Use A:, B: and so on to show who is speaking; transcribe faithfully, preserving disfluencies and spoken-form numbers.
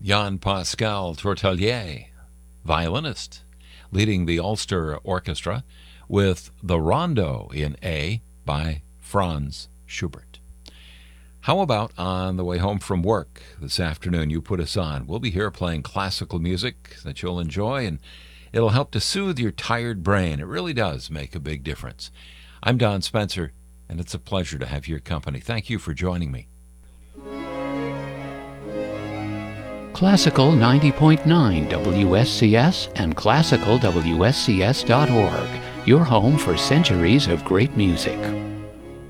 A: Jean-Pascal Tortelier, violinist, leading the Ulster Orchestra with the Rondo in A by Franz Schubert. How about on the way home from work this afternoon, you put us on. We'll be here playing classical music that you'll enjoy, and it'll help to soothe your tired brain. It really does make a big difference. I'm Don Spencer, and it's a pleasure to have your company. Thank you for joining me.
B: Classical ninety point nine W S C S and classical W S C S dot org, your home for centuries of great music.